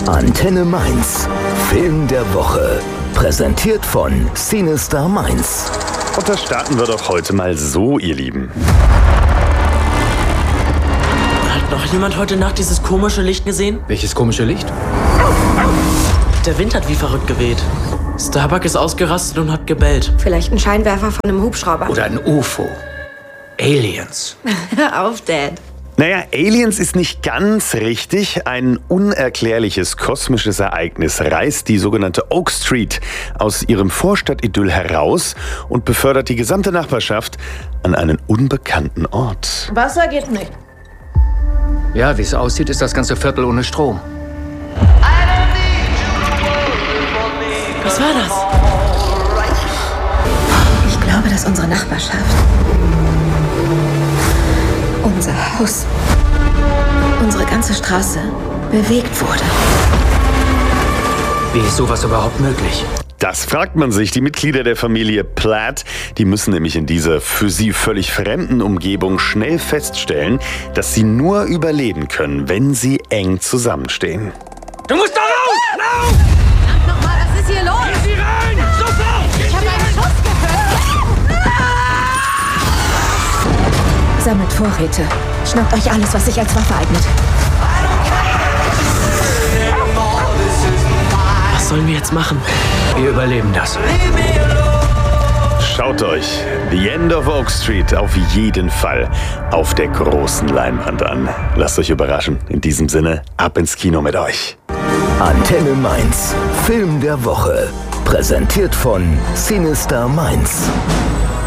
Antenne Mainz. Film der Woche. Präsentiert von Cinestar Mainz. Und das starten wir doch heute mal so, ihr Lieben. Hat noch jemand heute Nacht dieses komische Licht gesehen? Welches komische Licht? Der Wind hat wie verrückt geweht. Starbuck ist ausgerastet und hat gebellt. Vielleicht ein Scheinwerfer von einem Hubschrauber. Oder ein UFO. Aliens. Hör auf, Dad. Naja, Aliens ist nicht ganz richtig. Ein unerklärliches kosmisches Ereignis reißt die sogenannte Oak Street aus ihrem Vorstadtidyll heraus und befördert die gesamte Nachbarschaft an einen unbekannten Ort. Wasser geht nicht. Ja, wie es aussieht, ist das ganze Viertel ohne Strom. Was war das? Ich glaube, dass unsere Nachbarschaft, unser Haus, unsere ganze Straße bewegt wurde. Wie ist sowas überhaupt möglich? Das fragt man sich. Die Mitglieder der Familie Platt, die müssen nämlich in dieser für sie völlig fremden Umgebung schnell feststellen, dass sie nur überleben können, wenn sie eng zusammenstehen. Du musst da raus! Lauf! Nochmal, was ist hier los? Geh sie rein! Sofort! Ich habe einen Schuss gehört. Sammelt Vorräte. Schnappt euch alles, was sich als Waffe eignet. Was sollen wir jetzt machen? Wir überleben das. Schaut euch The End of Oak Street auf jeden Fall auf der großen Leinwand an. Lasst euch überraschen. In diesem Sinne, ab ins Kino mit euch. Antenne Mainz. Film der Woche. Präsentiert von Cinestar Mainz.